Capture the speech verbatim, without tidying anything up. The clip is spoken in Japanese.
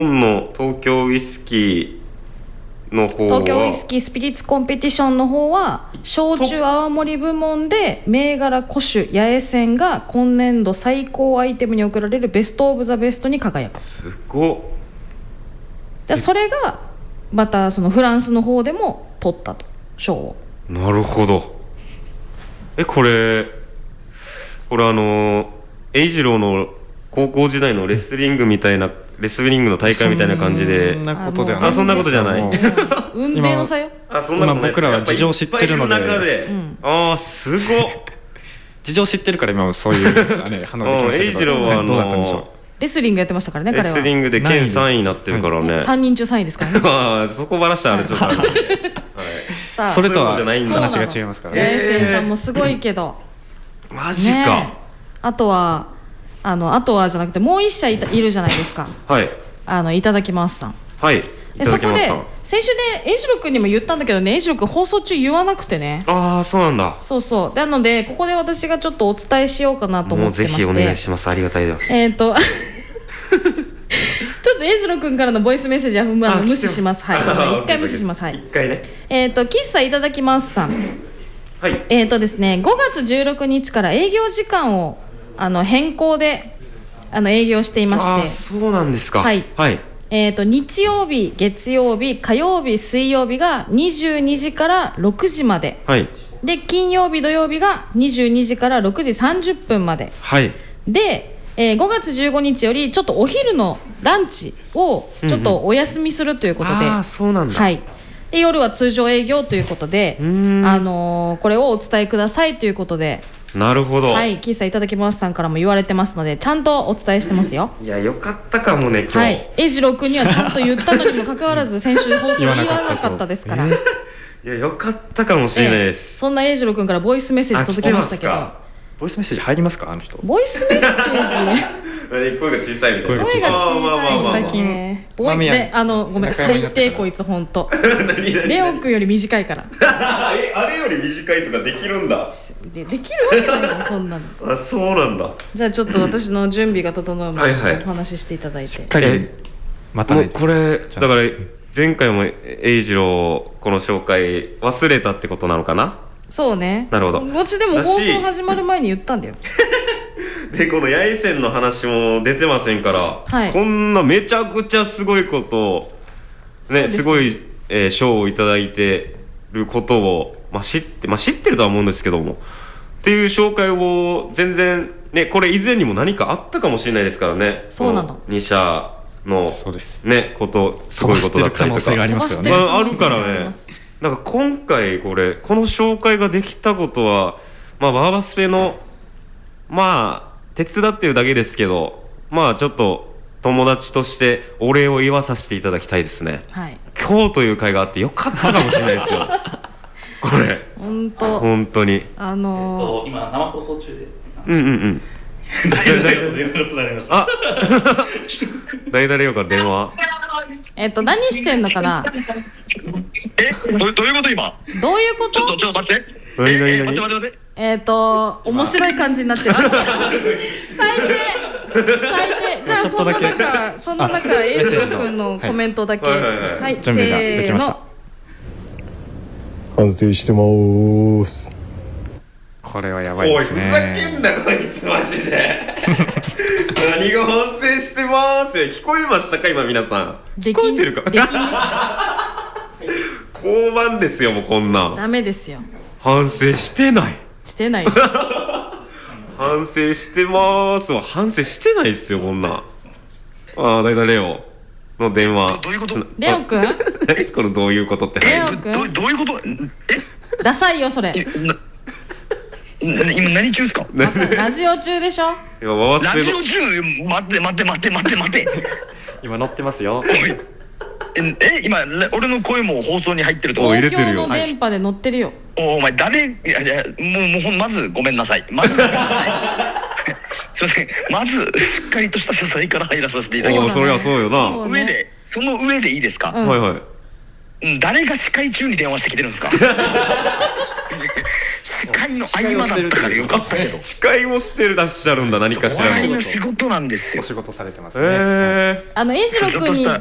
の東京ウイスキーの方は東京ウイスキースピリッツコンペティションの方は焼酎泡盛部門で銘柄古酒八重泉が今年度最高アイテムに贈られるベストオブザベストに輝く。 すごっ。 でそれがまたそのフランスの方でも取ったと賞を。 なるほど。えこれこれあの栄一郎の高校時代のレスリングみたいなレスリングの大会みたいな感じで。 そんなことではない。 あそんなことじゃない。 運転の差よ。 あそんなことないです。 今僕らは事情知ってるのでいっぱいいる中で、うん、ああすごっ。 事情知ってるから今そういうあれ反応できましたけど。栄一郎はあのどうだったんでしょう。 レスリングやってましたからね彼は。 レスリングで県さんいになってるからね。 さんにん中さんいですからね。 あそこばらしたらあれちょっとあるんで、はい、 さあそれとは話が違いますからね。 八重泉さんもすごいけど、 マジか、 ね、あとはあのあとはじゃなくてもう一社 い, たいるじゃないですか。 はいあのいただきますさん。 はいいただきますさん。 そこで先週で栄一郎君にも言ったんだけどね、栄一郎君放送中言わなくてね。 ああそうなんだ。 そうそうなのでここで私がちょっとお伝えしようかなと思ってまして、 もうぜひお願いします。ありがたいです。 えっ、ー、とちょっと栄一郎君からのボイスメッセージは無視します。はい一回無視します。はい一回ね。 えっ、ー、と喫茶いただきますさん。 はいえっ、ー、とですねごがつじゅうろくにちから営業時間をあの変更であの営業していまして。 あそうなんですか。 はい、 はいえー、と日曜日月曜日火曜日水曜日がにじゅうにじからろくじまで、 はい、で金曜日土曜日がにじゅうにじからろくじさんじゅっぷんまで、 はい、 で、えー、ごがつじゅうごにちよりちょっとお昼のランチをちょっとお休みするということで、 うんうん、あそうなんだ、 はい、で夜は通常営業ということで、あのー、これをお伝えくださいということで。 なるほど。 はい、喫茶いただきますさんからも言われてますのでちゃんとお伝えしてますよ。 いやよかったかもね今日。 はい栄一郎君にはちゃんと言ったのにもかかわらず先週放送言わなかったですから、えー、いやよかったかもしれないです、 えー、そんな栄一郎君からボイスメッセージ届きましたけど。 ボイスメッセージ入りますかあの人。 ボイスメッセージ声が小さいみたいな。 声が小さいね。 最近ボイねあのごめん最低こいつ本当。レオ君より短いから。 えあれより短いとかできるんだ。 でできるわけないじゃんそんなの。 あそうなんだ。 じゃあちょっと私の準備が整うまでちょっとお話ししていただいて。 しっかりまたね。 もうこれだから前回も栄一郎この紹介忘れたってことなのかな。 そうね。 なるほど。 こっちでも放送始まる前に言ったんだよ。 でこの八重泉の話も出てませんから、はい、こんなめちゃくちゃすごいことね す, すごい、えー、賞をいただいてることを、まあ 知って、まあ、知ってるとは思うんですけどもっていう紹介を全然ねこれ以前にも何かあったかもしれないですからね。 そうなの。 に社のねことすごいことだったりとかあ, りますよね、 まあ、あるからね。なんか今回これこの紹介ができたことはまあバーバスペのまあ手伝ってるだけですけどまあちょっと友達としてお礼を言わさせていただきたいですね、はい、今日という会があってよかったかもしれないですよこれ本当本当にあのー、 今生放送中でうんうんうんあ代打レオから電話えっと何してんのかな。 えどういうこと今どういうこと。 ちょっとちょっと待って何何何待って待って待ってえっ、ー、と面白い感じになってる最低最低。じゃあそんな中そんな中栄一郎君のコメントだけ、はいはいはいはい、せーの。 反省してまーす。 これはやばいですね。 おいふざけんなこいつマジで何が反省してまーす。聞こえましたか今皆さん。聞こえてるか。できんね交番ですよもうこんなんダメですよ。 反省してないしてない反省してまーすは反省してないですよこんなん。ああだいたいレオの電話。 どういうこと。 レオくんこのどういうことってレオくんど, ど, どういうこと。 えダサいよそれ。 今何中ですか。 ラジオ中でしょ。 今回すラジオ中。待って待って待って待って待って今乗ってますよ。 え今俺の声も放送に入ってるとこ。 東京の電波で乗ってるよ。 お, お前誰いやいやもうもうまずごめんなさいまずごめんなさいすいませんまずしっかりとした謝罪から入らさせていただきます。 そりゃそうよな。 その上でその上でいいですか、 うん、 はいはい。 誰が司会中に電話してきてるんですか司会の合間だったからよかったけど司会もしてるらっしゃるんだ何かしらのお笑いの仕事なんですよ。 お仕事されてますね。 えー、 あの円次郎君に